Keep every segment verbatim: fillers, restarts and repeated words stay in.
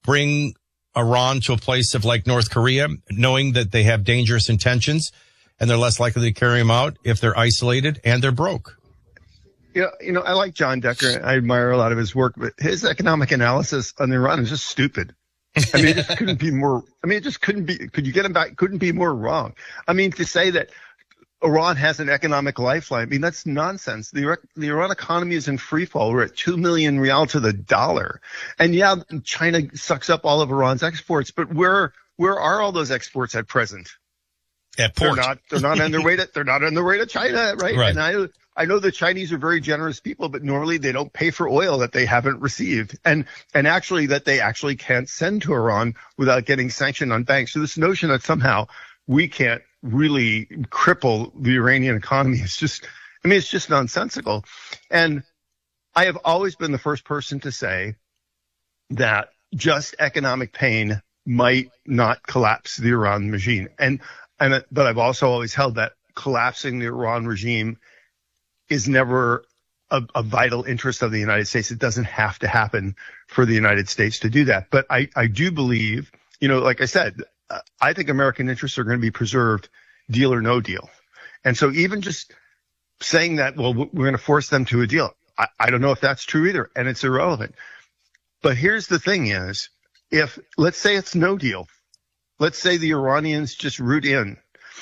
bring Iran to a place of like North Korea, knowing that they have dangerous intentions and they're less likely to carry them out if they're isolated and they're broke? Yeah, you know, I like John Decker. I admire a lot of his work, but his economic analysis on Iran is just stupid. I mean, it just couldn't be more, I mean, it just couldn't be, could you get him back? Couldn't be more wrong. I mean, to say that Iran has an economic lifeline, I mean, that's nonsense. The, the Iran economy is in free fall. We're at two million rial to the dollar. And yeah, China sucks up all of Iran's exports, but where, where are all those exports at present? At port. They're not, they're not on their way to, they're not on their way to China, right? Right. And I, I know the Chinese are very generous people, but normally they don't pay for oil that they haven't received, and and actually that they actually can't send to Iran without getting sanctioned on banks. So this notion that somehow we can't really cripple the Iranian economy is just, I mean, it's just nonsensical. And I have always been the first person to say that just economic pain might not collapse the Iran regime, and and but I've also always held that collapsing the Iran regime is never a, a vital interest of the United States. It doesn't have to happen for the United States to do that. But I, I do believe, you know, like I said, uh, I think American interests are going to be preserved, deal or no deal. And so even just saying that, well, we're going to force them to a deal, I, I don't know if that's true either, and it's irrelevant. But here's the thing is, if, let's say it's no deal, let's say the Iranians just root in,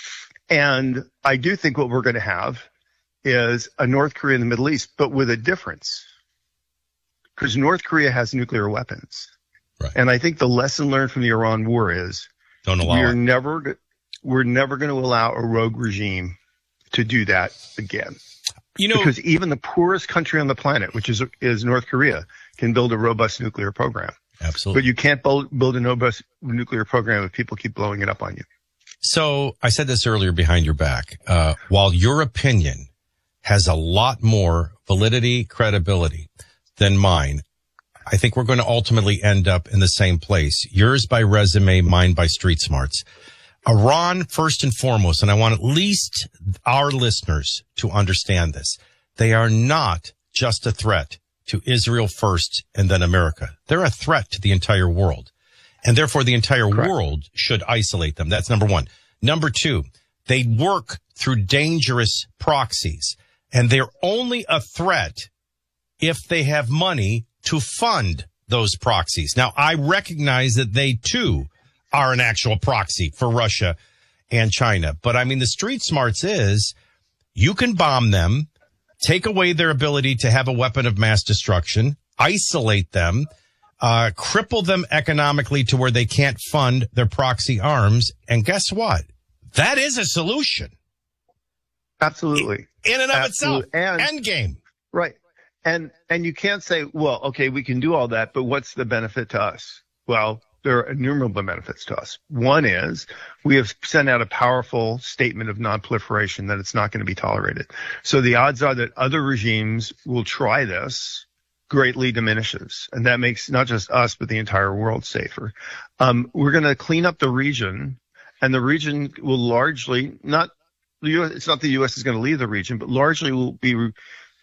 and I do think what we're going to have is a North Korea in the Middle East, but with a difference. Because North Korea has nuclear weapons. Right. And I think the lesson learned from the Iran war is Don't allow we're it. never, we're never going to allow a rogue regime to do that again. You know, because even the poorest country on the planet, which is, is North Korea, can build a robust nuclear program. Absolutely. But you can't build, build a robust nuclear program if people keep blowing it up on you. So I said this earlier behind your back. Uh, while your opinion has a lot more validity, credibility than mine, I think we're going to ultimately end up in the same place. Yours by resume, mine by street smarts. Iran, first and foremost, and I want at least our listeners to understand this, they are not just a threat to Israel first and then America. They're a threat to the entire world. And therefore, the entire Correct. world should isolate them. That's number one. Number two, they work through dangerous proxies. And they're only a threat if they have money to fund those proxies. Now, I recognize that they, too, are an actual proxy for Russia and China. But, I mean, the street smarts is you can bomb them, take away their ability to have a weapon of mass destruction, isolate them, uh, cripple them economically to where they can't fund their proxy arms. And guess what? That is a solution. Absolutely. In and of Absolutely. itself. And, End game. Right. And, and you can't say, well, okay, we can do all that, but what's the benefit to us? Well, there are innumerable benefits to us. One is we have sent out a powerful statement of non-proliferation that it's not going to be tolerated. So the odds are that other regimes will try this greatly diminishes. And that makes not just us, but the entire world safer. Um, we're going to clean up the region, and the region will largely not the U S, it's not the U S is going to leave the region, but largely will be re-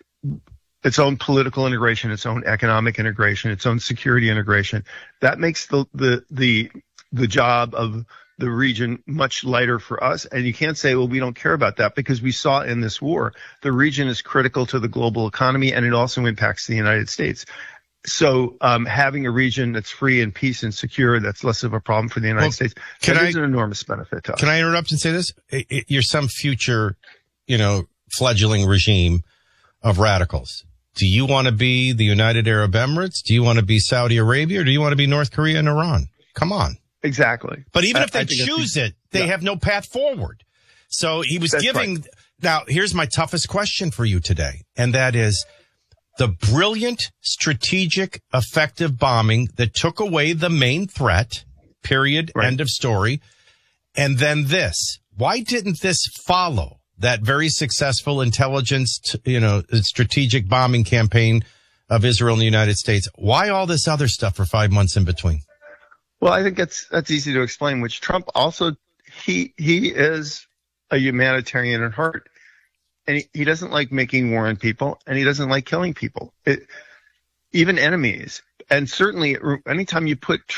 its own political integration, its own economic integration, its own security integration. That makes the, the, the, the job of the region much lighter for us. And you can't say, well, we don't care about that, because we saw in this war, the region is critical to the global economy, and it also impacts the United States. So um, having a region that's free and peace and secure, that's less of a problem for the United Well, States. can That I- is an enormous benefit to us. Can I interrupt and say this? I- I- You're some future, you know, fledgling regime of radicals. Do you want to be the United Arab Emirates? Do you want to be Saudi Arabia? Or do you want to be North Korea and Iran? Come on. Exactly. But even I- if they I think that's choose the- it, they yeah. have no path forward. So he was That's giving. right. Now, here's my toughest question for you today. And that is the brilliant, strategic, effective bombing that took away the main threat, period, Right. end of story. And then this. Why didn't this follow that very successful intelligence, t- you know, strategic bombing campaign of Israel and the United States? Why all this other stuff for five months in between? Well, I think that's that's easy to explain, which Trump also, he he is a humanitarian at heart. And he, he doesn't like making war on people, and he doesn't like killing people, it, even enemies. And certainly anytime you put